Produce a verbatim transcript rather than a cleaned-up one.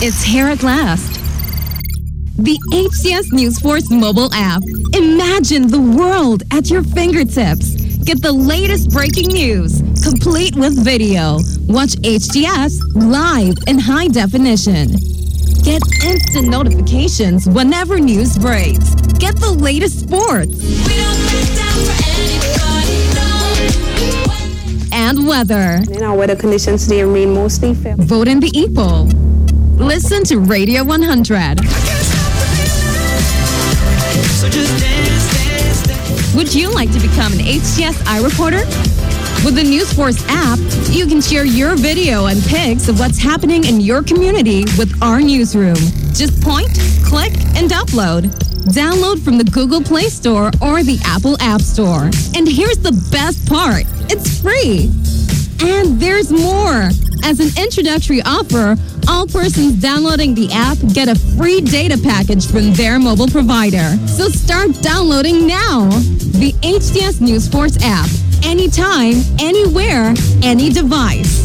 It's here at last. The H C S News Force mobile app. Imagine the world at your fingertips. Get the latest breaking news, complete with video. Watch H C S live in high definition. Get instant notifications whenever news breaks. Get the latest sports. We don't back down for anybody, no. And weather. In our weather conditions, they remain mostly fair. Vote in the E-poll. Listen to Radio one hundred. So just dance, dance, dance. Would you like to become an H C S iReporter? With the News Force app, you can share your video and pics of what's happening in your community with our newsroom. Just point, click, and upload. Download from the Google Play Store or the Apple App Store. And here's the best part. It's free. And there's more. As an introductory offer, all persons downloading the app get a free data package from their mobile provider. So start downloading now. The H C S News Force app. Anytime, anywhere, any device.